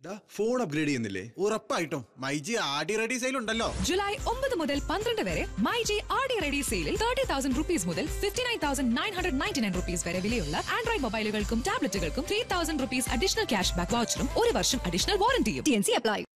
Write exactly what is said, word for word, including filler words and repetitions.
Phone upgrade ചെയ്യുന്നില്ലേ? ഉറപ്പായിട്ടും myG R D ready sale ഉണ്ടല്ലോ. ജൂലൈ ഒമ്പത് മുതൽ പന്ത്രണ്ട് വരെ മൈജി ആർ ഡി റെഡി സെയിലിൽ തേർട്ടി തൗസൻഡ് റുപ്പീസ് മുതൽ fifty nine thousand nine hundred ninety nine rupees വരെ വിലയുള്ള Android മൊബൈലുകൾക്കും ടാബ്ലറ്റുകൾക്കും three thousand rupees additional cash back വൗച്ചറും ഒരു വർഷം additional വാറന്റിയും. T N C apply.